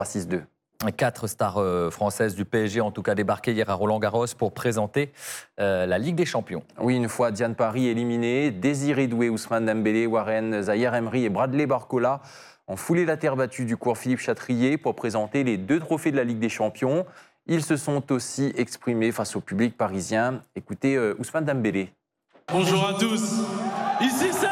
6-2. 4 stars françaises du PSG, en tout cas, débarquées hier à Roland-Garros pour présenter la Ligue des Champions. Oui, une fois Diane Paris éliminée, Désiré Doué, Ousmane Dembélé, Warren Zahir Emery et Bradley Barcola ont foulé la terre battue du cours Philippe Chatrier pour présenter les 2 trophées de la Ligue des Champions. Ils se sont aussi exprimés face au public parisien. Écoutez Ousmane Dembélé. Bonjour à tous. Ici c'est...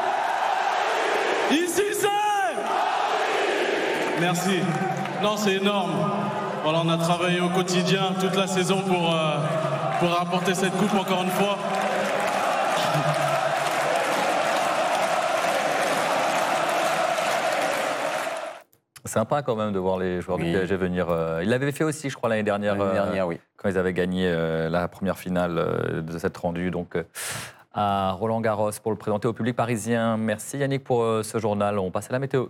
Merci. Non, c'est énorme. Voilà, on a travaillé au quotidien toute la saison pour rapporter cette coupe encore une fois. Sympa quand même de voir les joueurs du PSG venir. Ils l'avaient fait aussi, je crois, l'année dernière, oui. Quand ils avaient gagné la première finale de cette rendue. Donc, à Roland-Garros pour le présenter au public parisien. Merci Yannick pour ce journal. On passe à la météo.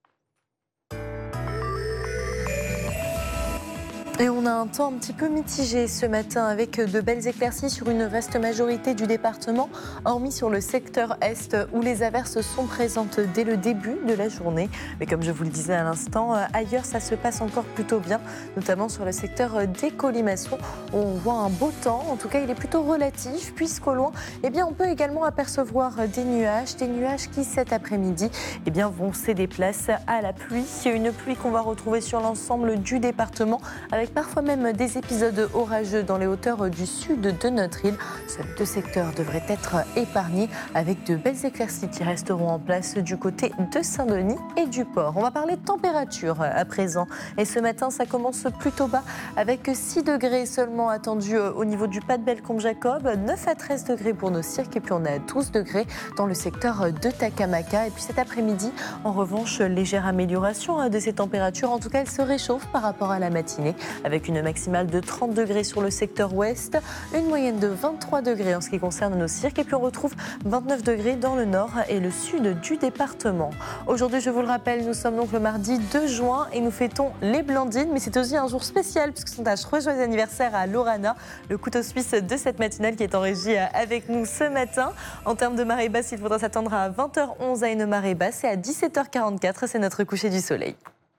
Et on a un temps un petit peu mitigé ce matin avec de belles éclaircies sur une vaste majorité du département, hormis sur le secteur est où les averses sont présentes dès le début de la journée. Mais comme je vous le disais à l'instant, ailleurs ça se passe encore plutôt bien, notamment sur le secteur des colimaçons où on voit un beau temps. En tout cas, il est plutôt relatif puisqu'au loin, on peut également apercevoir des nuages qui cet après-midi vont céder place à la pluie. Une pluie qu'on va retrouver sur l'ensemble du département avec parfois même des épisodes orageux dans les hauteurs du sud de notre île. Seuls 2 secteurs devraient être épargnés avec de belles éclaircies qui resteront en place du côté de Saint-Denis et du port. On va parler de température à présent. Et ce matin, ça commence plutôt bas avec 6 degrés seulement attendus au niveau du Pas de Bellecombe-Jacob, 9 à 13 degrés pour nos cirques et puis on a 12 degrés dans le secteur de Takamaka. Et puis cet après-midi, en revanche, légère amélioration de ces températures. En tout cas, elles se réchauffent par rapport à la matinée, avec une maximale de 30 degrés sur le secteur ouest, une moyenne de 23 degrés en ce qui concerne nos cirques, et puis on retrouve 29 degrés dans le nord et le sud du département. Aujourd'hui, je vous le rappelle, nous sommes donc le mardi 2 juin et nous fêtons les Blandines, mais c'est aussi un jour spécial puisque c'est un joyeux anniversaire à Lorana, le couteau suisse de cette matinale qui est en régie avec nous ce matin. En termes de marée basse, il faudra s'attendre à 20h11 à une marée basse et à 17h44, c'est notre coucher du soleil.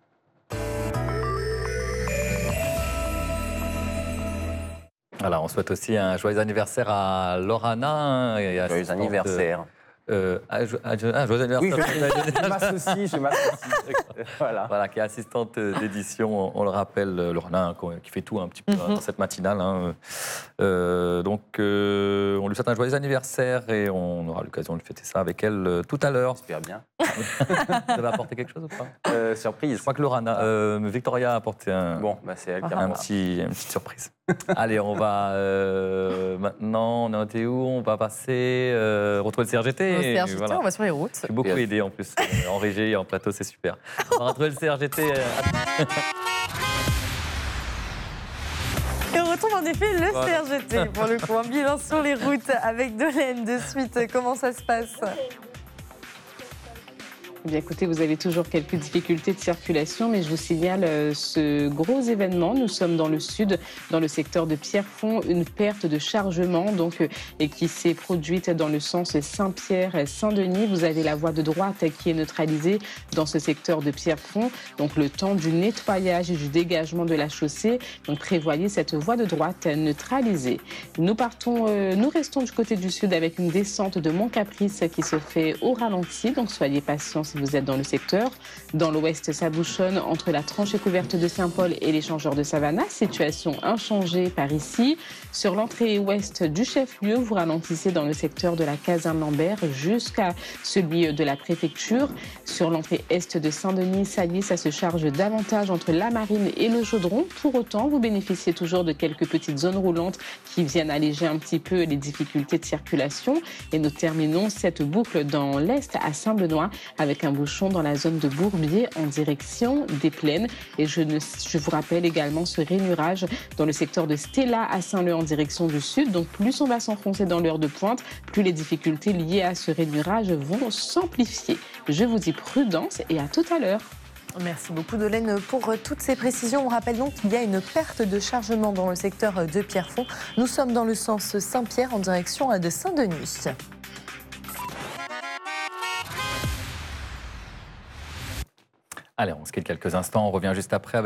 Voilà, on souhaite aussi un joyeux anniversaire à Lorana. Joyeux anniversaire. Joyeux anniversaire. Oui, je m'associe. Voilà, qui est assistante d'édition, on le rappelle, Lorana, qui fait tout un petit peu dans cette matinale. Donc, on lui souhaite un joyeux anniversaire et on aura l'occasion de fêter ça avec elle tout à l'heure. J'espère bien. Ça va apporter quelque chose ou pas Surprise. Je crois que Lorana, Victoria a apporté c'est elle qui une petite surprise. Allez, on va maintenant, on est où? On va passer retrouver le CRGT. CRGT, voilà. on va sur les routes. Je suis beaucoup aidé en plus, en régie et en plateau, c'est super. On va retrouver le CRGT. Et on retrouve en effet le CRGT, pour le coup, un bilan sur les routes avec Dolène de suite. Comment ça se passe ? Bien, écoutez, vous avez toujours quelques difficultés de circulation, mais je vous signale ce gros événement. Nous sommes dans le sud, dans le secteur de Pierrefonds, une perte de chargement et qui s'est produite dans le sens Saint-Pierre-Saint-Denis. Vous avez la voie de droite qui est neutralisée dans ce secteur de Pierrefonds. Donc le temps du nettoyage et du dégagement de la chaussée. Donc prévoyez cette voie de droite neutralisée. Nous restons du côté du sud avec une descente de Mont-Caprice qui se fait au ralenti. Donc soyez patients si vous êtes dans le secteur. Dans l'ouest, ça bouchonne entre la tranchée couverte de Saint-Paul et l'échangeur de Savannah. Situation inchangée par ici. Sur l'entrée ouest du chef-lieu, vous ralentissez dans le secteur de la caserne Lambert jusqu'à celui de la préfecture. Sur l'entrée est de Saint-Denis, ça y est, ça se charge davantage entre la Marine et le Chaudron. Pour autant, vous bénéficiez toujours de quelques petites zones roulantes qui viennent alléger un petit peu les difficultés de circulation. Et nous terminons cette boucle dans l'est à Saint-Benoît avec un bouchon dans la zone de Bourbier en direction des Plaines. Et je vous rappelle également ce rainurage dans le secteur de Stella à Saint-Leu en direction du sud. Donc plus on va s'enfoncer dans l'heure de pointe, plus les difficultés liées à ce rainurage vont s'amplifier. Je vous dis prudence et à tout à l'heure. Merci beaucoup Dolène pour toutes ces précisions. On rappelle donc qu'il y a une perte de chargement dans le secteur de Pierrefonds. Nous sommes dans le sens Saint-Pierre en direction de Saint-Denis. Allez, on se quitte quelques instants, on revient juste après.